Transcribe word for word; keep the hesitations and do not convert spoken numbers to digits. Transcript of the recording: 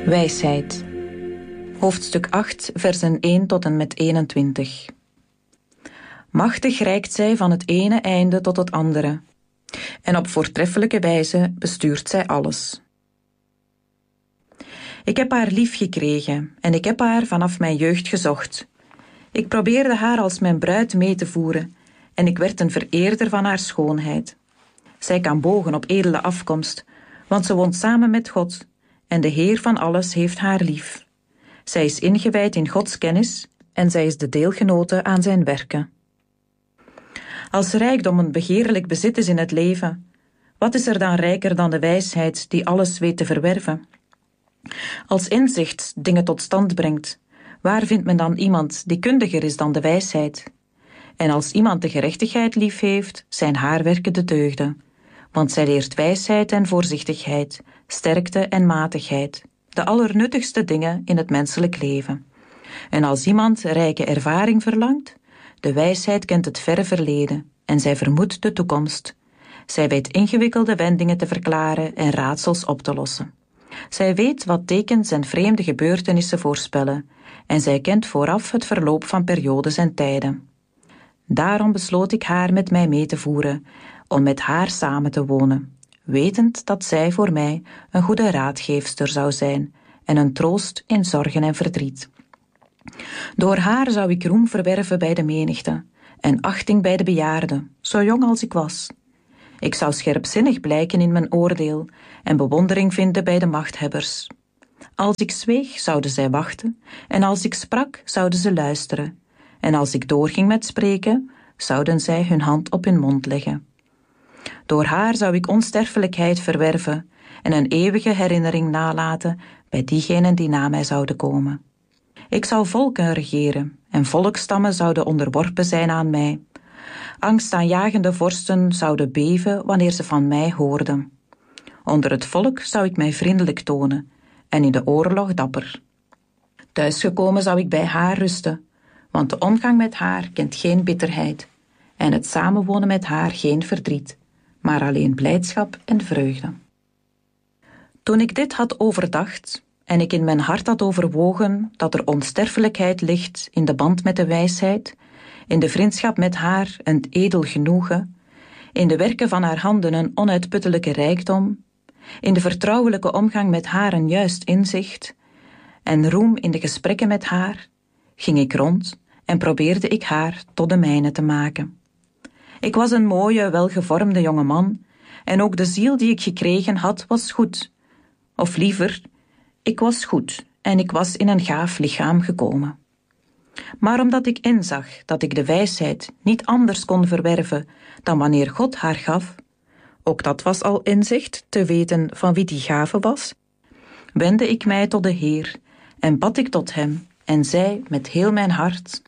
Wijsheid. Hoofdstuk acht, versen één tot en met eenentwintig. Machtig reikt zij van het ene einde tot het andere, en op voortreffelijke wijze bestuurt zij alles. Ik heb haar lief gekregen, en ik heb haar vanaf mijn jeugd gezocht. Ik probeerde haar als mijn bruid mee te voeren, en ik werd een vereerder van haar schoonheid. Zij kan bogen op edele afkomst, want ze woont samen met God, en de Heer van alles heeft haar lief. Zij is ingewijd in Gods kennis, en zij is de deelgenote aan zijn werken. Als rijkdom een begeerlijk bezit is in het leven, wat is er dan rijker dan de wijsheid die alles weet te verwerven? Als inzicht dingen tot stand brengt, waar vindt men dan iemand die kundiger is dan de wijsheid? En als iemand de gerechtigheid lief heeft, zijn haar werken de deugden, want zij leert wijsheid en voorzichtigheid, sterkte en matigheid, de allernuttigste dingen in het menselijk leven. En als iemand rijke ervaring verlangt, de wijsheid kent het verre verleden en zij vermoedt de toekomst. Zij weet ingewikkelde wendingen te verklaren en raadsels op te lossen. Zij weet wat tekens en vreemde gebeurtenissen voorspellen en zij kent vooraf het verloop van periodes en tijden. Daarom besloot ik haar met mij mee te voeren, om met haar samen te wonen, wetend dat zij voor mij een goede raadgeefster zou zijn en een troost in zorgen en verdriet. Door haar zou ik roem verwerven bij de menigte en achting bij de bejaarden, zo jong als ik was. Ik zou scherpzinnig blijken in mijn oordeel en bewondering vinden bij de machthebbers. Als ik zweeg, zouden zij wachten, en als ik sprak, zouden ze luisteren. En als ik doorging met spreken, zouden zij hun hand op hun mond leggen. Door haar zou ik onsterfelijkheid verwerven en een eeuwige herinnering nalaten bij diegenen die na mij zouden komen. Ik zou volken regeren en volkstammen zouden onderworpen zijn aan mij. Angstaanjagende vorsten zouden beven wanneer ze van mij hoorden. Onder het volk zou ik mij vriendelijk tonen en in de oorlog dapper. Thuisgekomen zou ik bij haar rusten, want de omgang met haar kent geen bitterheid en het samenwonen met haar geen verdriet, maar alleen blijdschap en vreugde. Toen ik dit had overdacht en ik in mijn hart had overwogen dat er onsterfelijkheid ligt in de band met de wijsheid, in de vriendschap met haar een edel genoegen, in de werken van haar handen een onuitputtelijke rijkdom, in de vertrouwelijke omgang met haar een juist inzicht en roem in de gesprekken met haar, ging ik rond en probeerde ik haar tot de mijne te maken. Ik was een mooie, welgevormde jonge man en ook de ziel die ik gekregen had was goed. Of liever, ik was goed en ik was in een gaaf lichaam gekomen. Maar omdat ik inzag dat ik de wijsheid niet anders kon verwerven dan wanneer God haar gaf, ook dat was al inzicht, te weten van wie die gave was, wendde ik mij tot de Heer en bad ik tot hem en zei met heel mijn hart: